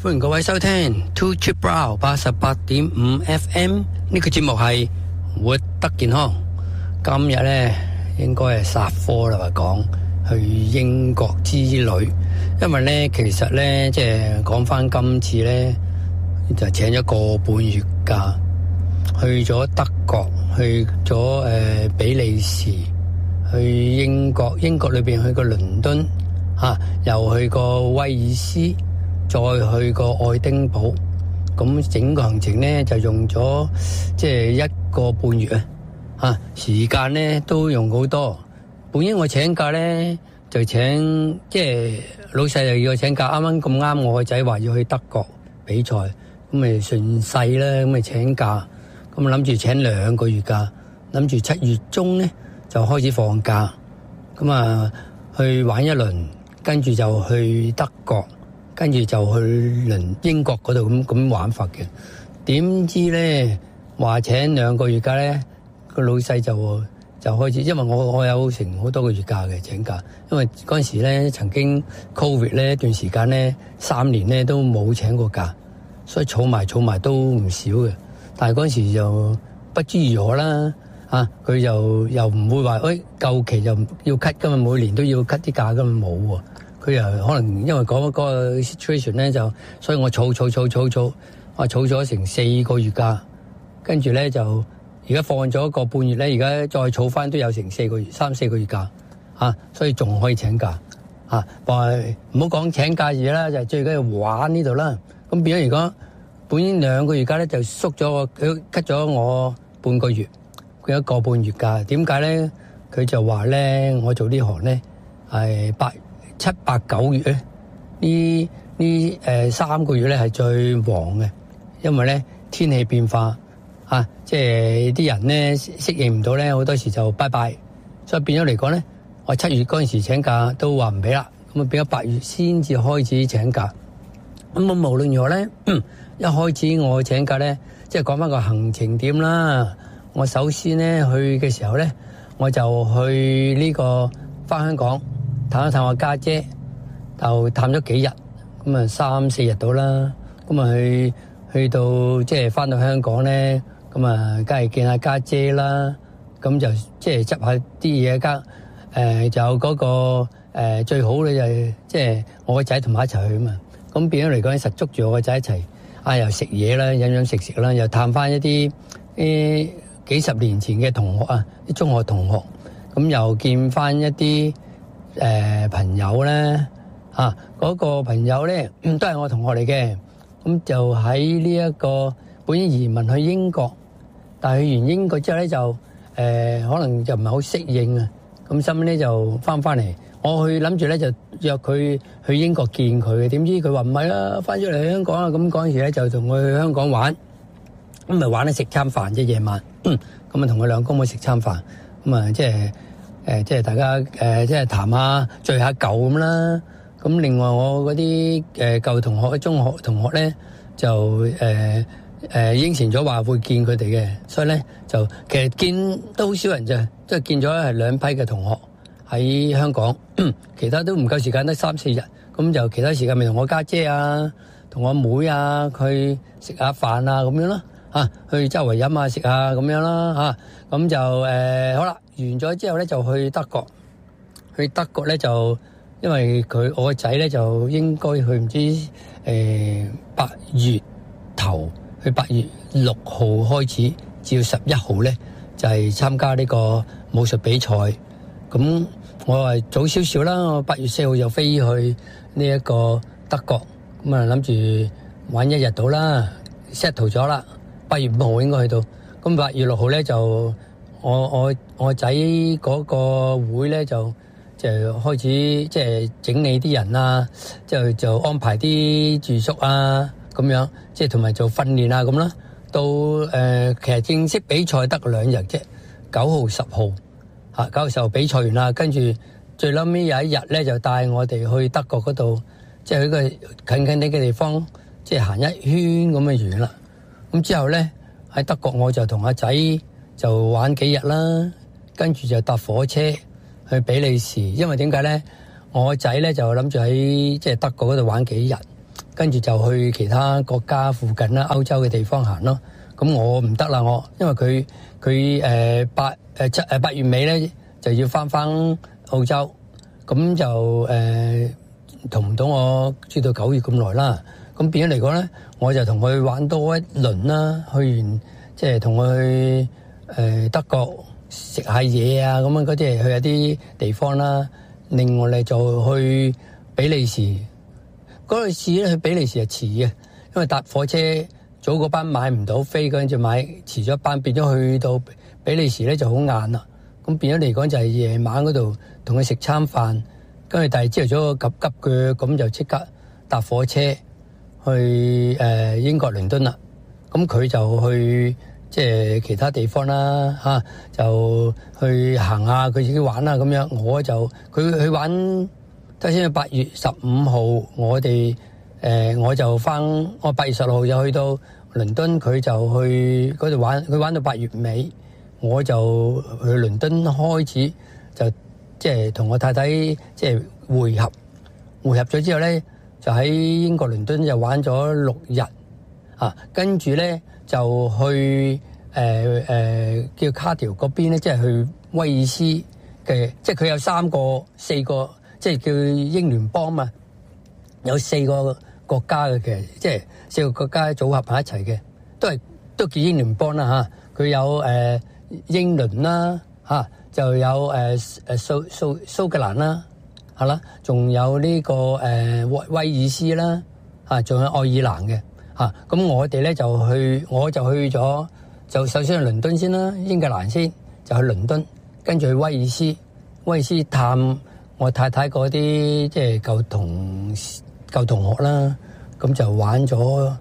歡迎各位收聽 Two Cheap Brow 88.5 FM 呢個節目係活得健康。今日呢應該係殺科啦，講去英國之旅，因為呢其實呢即係講翻今次呢就請咗個半月假，去咗德國，去咗比利時，去英國裏邊去過倫敦又去過威爾斯，再去過愛丁堡，咁整個行程呢就用咗即係1個半月時間呢都用好多。本應我請假呢就請即係老細又要我請假，啱啱咁啱我個仔話要去德國比賽，咁咪順勢啦，咁咪請假，咁諗住請2個月假，諗住7月中呢就開始放假，咁去玩一輪，跟住就去德國，跟住就去英國嗰度咁玩法嘅。點知咧話請2個月假咧，個老細就開始，因為我有成好多個月假嘅請假，因為嗰陣時咧曾經 Covid 咧一段時間咧3年咧都冇請過假，所以儲埋都唔少嘅。但係嗰陣時就不知如何啦，佢又唔會話夠期就要 cut 㗎嘛，每年都要 cut 啲假㗎嘛，冇喎。佢又可能因為嗰個 situation 咧，就所以我儲，我儲咗成4個月假，跟住咧就而家放咗1個半月咧，而家再儲翻都有成3、4個月假，所以仲可以請假，但係唔好講請假嘢啦，就最緊要玩呢度啦。咁變咗如果本應2個月假咧，就縮咗佢 cut 咗我半個月，佢1個半月假。點解咧？佢就話咧，我做呢行咧係7、8、9月咧，呢3個月咧係最忙嘅，因為咧天氣變化即係啲人咧適應唔到咧，好多時就拜拜，所以變咗嚟講咧，我7月嗰陣時請假都話唔俾啦，咁變咗8月先至開始請假。咁我無論如何咧，一開始我請假咧，即係講翻個行程點啦。我首先咧去嘅時候咧，我就去呢個翻香港探一探我家姐，就探咗幾日，咁3、4日到啦。咁去到即係翻到香港咧，咁梗係見下家姐啦。咁就即係執下啲嘢，就有嗰個最好咧就係即係我個仔同埋一齊去啊嘛。咁變咗嚟講，實捉住我個仔一齊又食嘢啦，飲食啦，又探翻一啲幾十年前嘅同學啲中學同學，咁又見翻一啲朋友咧，嗰個朋友咧都係我同學嚟嘅，咁就喺呢一個本應移民去英國，但係去完英國之後咧就可能就唔係好適應啊，咁後尾咧就翻嚟。我去諗住咧就約佢去英國見佢嘅，點知佢話唔係啦，翻咗嚟香港啦。咁嗰陣時咧就同佢去香港玩，咁咪玩咧食餐飯啫，夜晚，咁同佢2公婆食餐飯，咁即係大家即係談下聚下舊咁啦。咁另外我嗰啲舊同學、中學同學咧就應承咗話會見佢哋嘅，所以咧就其實見都好少人啫，即係見咗係2批嘅同學。喺香港，其他都唔夠時間，得3、4日，咁就其他時間咪同我家姐同我妹去食下飯咁樣咯，去周圍飲下食下咁樣啦，咁就好啦。完咗之後咧就去德國，去德國咧就因為我個仔咧就應該去唔知8月頭，去8月6號開始至到11號咧就係參加呢個武術比賽，咁。我係早少少啦，我8月4號就飛去呢一個德國，咁諗住玩1日到啦 ，settle 咗啦。8月5號應該去到，咁8月6號咧就我仔嗰個會咧就開始即係整理啲人就安排啲住宿咁樣，即係同埋做訓練咁啦。到其實正式比賽得2日啫，9號10號。9號10號比賽完啦，跟住最後尾有一日咧，就帶我哋去德國嗰度，即係去個近啲嘅地方，即係行一圈咁嘅完啦。咁之後咧喺德國我就同阿仔就玩幾日啦，跟住就搭火車去比利時。因為點解咧？我仔咧就諗住喺即係德國嗰度玩幾日， 跟住就去其他國家附近啦，歐洲嘅地方行咯。咁我唔得啦，因為佢8月尾咧就要翻澳洲，咁就同唔到我住到9月咁耐啦。咁變咗嚟講咧，我就同佢玩多一輪啦。去完即係同佢去德國食下嘢啊，咁樣嗰啲去一啲地方啦。另外咧就去比利時，嗰陣時咧去比利時係遲嘅，因為搭火車早嗰班買唔到飛，跟住遲咗班，變咗去到比利時咧就好晏啦。咁變咗嚟講就係夜晚嗰度同佢食餐飯，跟住第二朝早急急腳咁就即刻搭火車去英國倫敦啦。咁佢就去即係其他地方啦，就去行下佢自己玩啦咁樣。我就佢去玩，頭先8月15號，我就我8月10號就去到倫敦，佢就去嗰度玩，佢玩到8月尾，我就去倫敦開始就即係同我太太即係會合咗之後咧，就喺英國倫敦就玩咗6日，跟住咧就去叫卡條嗰邊咧，即係去威爾斯嘅，即係佢有4個，即係叫英聯邦嘛，有4個國家嘅，即係4個國家組合埋一齊嘅，都叫英聯邦啦嚇。佢有英倫啦就有蘇格蘭啦，係啦，仲有呢個威爾斯啦仲有愛爾蘭嘅咁我哋咧我就去咗，就首先去倫敦先啦，英格蘭先，就去倫敦，跟住去威爾斯探我太太嗰啲即係舊同學啦，咁就玩咗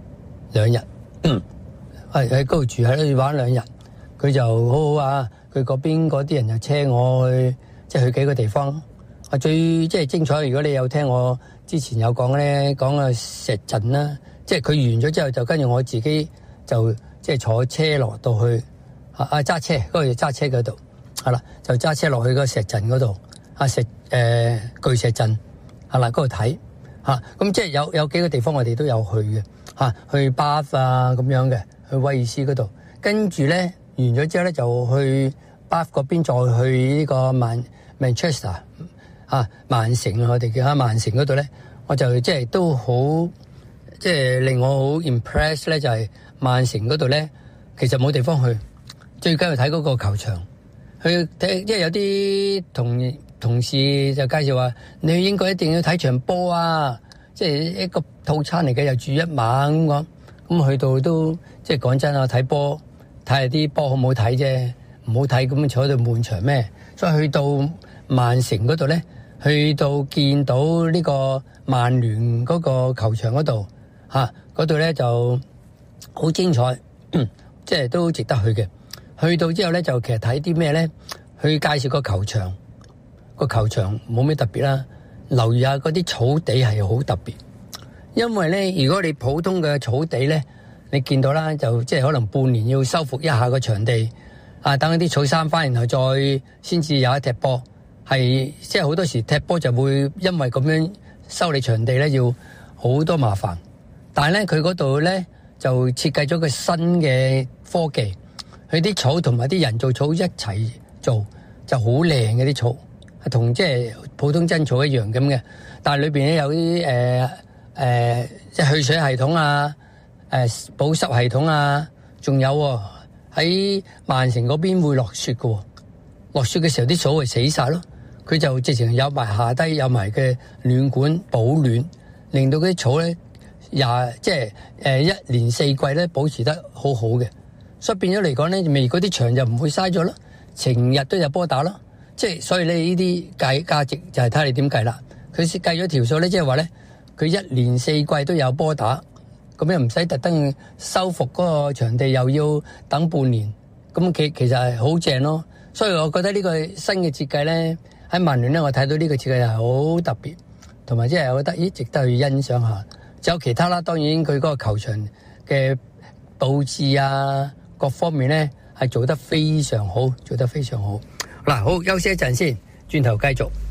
2日，喺嗰度住喺度玩2日，佢就好好啊，佢嗰邊嗰啲人就車我去，即係去幾個地方。最即係精彩，如果你有聽我之前有講咧，講個石陣啦，即係佢完咗之後，就跟住我自己就即係坐車落到去揸車嗰個揸車嗰度，係啦，就揸車落去個石陣嗰度，巨石陣係啦，嗰度睇咁即係有幾個地方我哋都有去嘅去巴夫咁樣嘅，去威爾斯嗰度，跟住咧完咗之後咧就去巴夫嗰邊，再去呢個Manchester。曼城我哋叫曼城嗰度咧，我就即係都好，即係令我好 impress 咧，就係曼城嗰度咧，其實冇地方去，最緊要睇嗰個球場。去睇，即係有啲同事就介紹話，你去英國一定要睇場波啊！即係一個套餐嚟嘅，又住1晚咁講。咁去到都即係講真啊，睇波睇下啲波好唔好睇啫，唔好睇咁坐喺度悶場咩？所以去到曼城嗰度咧。去到見到呢個曼聯嗰個球場嗰度，嗰度咧就好精彩，即係都值得去嘅。去到之後咧，就其實睇啲咩咧？去介紹個球場，個球場冇咩特別啦。留意下嗰啲草地係好特別，因為咧，如果你普通嘅草地咧，你見到啦，就即係可能半年要修復一下個場地，等啲草生翻，然後再先至有一踢波。係即係好多時踢波就會因為咁樣修理場地咧，要好多麻煩。但係咧，佢嗰度咧就設計咗個新嘅科技，佢啲草同埋啲人造草一齊做，就好靚嘅啲草，係同即係普通真草一樣咁嘅。但係裏邊咧有啲即係去水系統啊，保濕系統啊，仲有喺曼城嗰邊會落雪嘅，落雪嘅時候啲草係死晒咯。佢就直情有埋下低有埋嘅暖管保暖，令到嗰啲草咧即係1年4季咧保持得好好嘅，所以變咗嚟講咧，未嗰啲場就唔會嘥咗咯，成日都有波打咯，即係所以咧呢啲價值就係睇你點計啦。佢設計咗條數咧，即係話咧，佢1年4季都有波打，咁樣唔使特登修復嗰個場地，又要等半年，咁其實係好正咯。所以我覺得呢個新嘅設計咧。喺曼聯咧，我睇到呢個設計係好特別，同埋即係我覺得值得去欣賞下。仲有其他啦，當然佢嗰個球場嘅佈置啊，各方面咧係做得非常好，做得非常好。嗱，好休息一陣先，轉頭繼續。